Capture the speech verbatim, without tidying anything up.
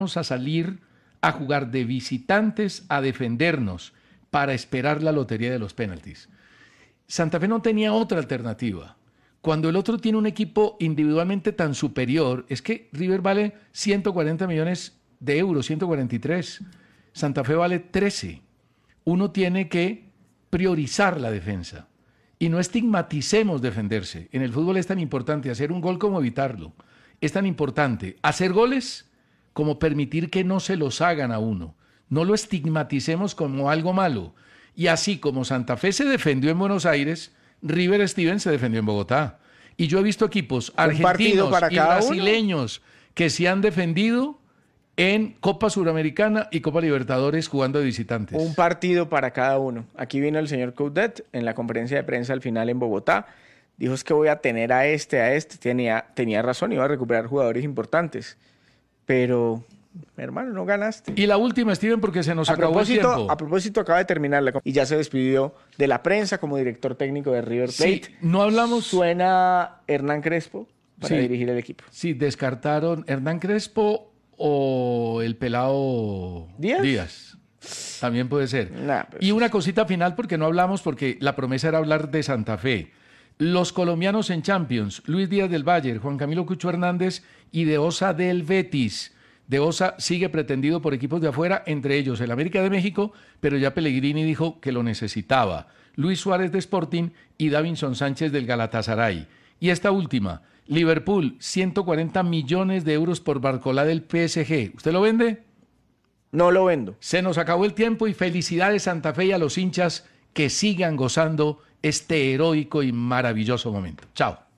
Vamos a salir a jugar de visitantes a defendernos para esperar la lotería de los penaltis. Santa Fe no tenía otra alternativa. Cuando el otro tiene un equipo individualmente tan superior, es que River vale ciento cuarenta millones de euros, ciento cuarenta y tres. Santa Fe vale trece. Uno tiene que priorizar la defensa. Y no estigmaticemos defenderse. En el fútbol es tan importante hacer un gol como evitarlo. Es tan importante hacer goles como permitir que no se los hagan a uno. No lo estigmaticemos como algo malo. Y así como Santa Fe se defendió en Buenos Aires, River Steven se defendió en Bogotá. Y yo he visto equipos argentinos y brasileños uno? que se han defendido en Copa Suramericana y Copa Libertadores jugando de visitantes. Un partido para cada uno. Aquí vino el señor Coudet en la conferencia de prensa al final en Bogotá. Dijo es que voy a tener a este, a este. Tenía, tenía razón, iba a recuperar jugadores importantes. Pero, hermano, no ganaste. Y la última, Steven, porque se nos a acabó el tiempo. A propósito, acaba de terminar la y ya se despidió de la prensa como director técnico de River Plate. Sí, no hablamos... Suena Hernán Crespo para sí, dirigir el equipo. Sí, descartaron Hernán Crespo o el pelado Díaz. Díaz. También puede ser. Nah, pues... Y una cosita final, porque no hablamos, porque la promesa era hablar de Santa Fe. Los colombianos en Champions, Luis Díaz del Valle, Juan Camilo Cucho Hernández y De Osa del Betis. De Osa sigue pretendido por equipos de afuera, entre ellos el América de México, pero ya Pellegrini dijo que lo necesitaba. Luis Suárez de Sporting y Davinson Sánchez del Galatasaray. Y esta última, Liverpool, ciento cuarenta millones de euros por Barcolá del P S G. ¿Usted lo vende? No lo vendo. Se nos acabó el tiempo y felicidades Santa Fe y a los hinchas que sigan gozando este heroico y maravilloso momento. Chao.